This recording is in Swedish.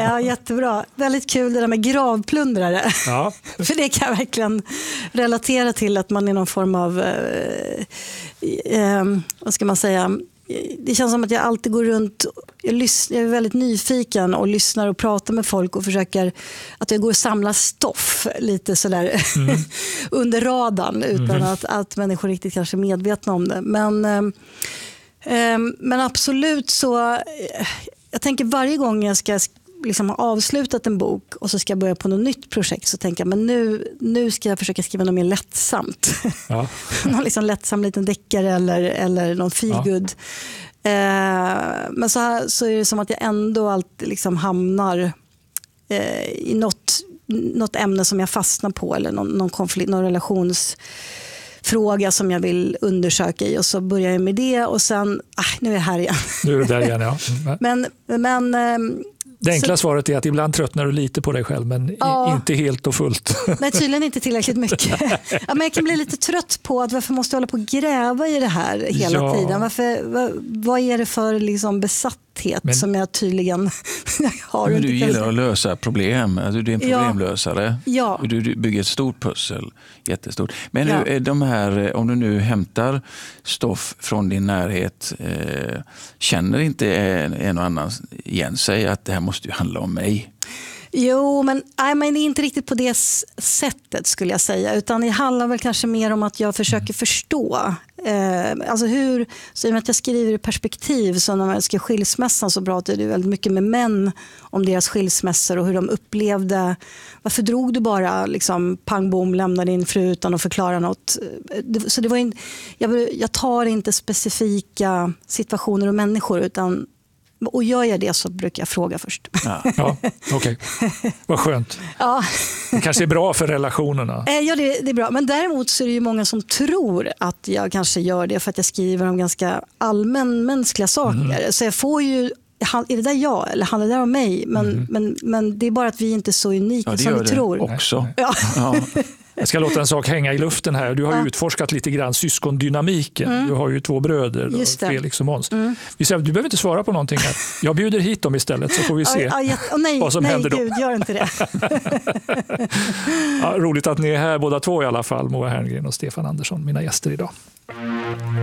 Ja, jättebra. Väldigt kul det där med gravplundrare. Ja. För det kan jag verkligen relatera till, att man är någon form av, vad ska man säga, det känns som att jag alltid går runt, jag är väldigt nyfiken och lyssnar och pratar med folk och försöker att jag går och samlar stoff lite sådär under radarn utan att människor riktigt kanske är medvetna om det. Men absolut så, jag tänker varje gång jag ska liksom ha avslutat en bok och så ska jag börja på något nytt projekt, så tänker jag, men nu ska jag försöka skriva något mer lättsamt. Ja. Någon liksom lättsam liten deckare eller någon feelgood. Ja. Men så är det som att jag ändå alltid liksom hamnar i något ämne som jag fastnar på, eller någon konflikt, någon relationsfråga som jag vill undersöka i, och så börjar jag med det och sen, nu är jag här igen. Nu är du där igen, ja. Men det enkla svaret är att ibland tröttnar du lite på dig själv, men inte helt och fullt. Nej, tydligen inte tillräckligt mycket. Men jag kan bli lite trött på att varför måste jag hålla på och gräva i det här hela tiden? Vad är det för liksom besatthet som jag tydligen har? Men du gillar att lösa problem. Alltså, du är en problemlösare. Ja. Du bygger ett stort pussel. Jättestort. Men nu, de här, om du nu hämtar stoff från din närhet, känner inte en och annan igen sig att det här måste ju handla om mig? Jo, men det är inte riktigt på det sättet skulle jag säga, utan det handlar väl kanske mer om att jag försöker förstå. Alltså så i och med att jag skriver i perspektiv, så när man ska skilsmässan så pratar det väldigt mycket med män om deras skilsmässor och hur de upplevde, varför drog du bara liksom pang bom, lämnade din fru utan att förklara något. Så det var jag tar inte specifika situationer och människor, utan och gör jag det så brukar jag fråga först. Ja, okej. Vad skönt. Ja. Det kanske är bra för relationerna. Ja, det är bra. Men däremot så är det ju många som tror att jag kanske gör det för att jag skriver om ganska allmänmänskliga saker. Så jag får ju, är det där jag eller handlar det där om mig? Men det är bara att vi inte är så unika som vi tror. Också. Ja. Jag ska låta en sak hänga i luften här. Du har ju utforskat lite grann syskondynamiken. Du har ju 2 bröder, Felix och Måns. Du behöver inte svara på någonting här. Jag bjuder hit dem istället så får vi se vad som händer då. Nej, gud, gör inte det. Roligt att ni är här båda två i alla fall. Moa Herngren och Stefan Andersson, mina gäster idag.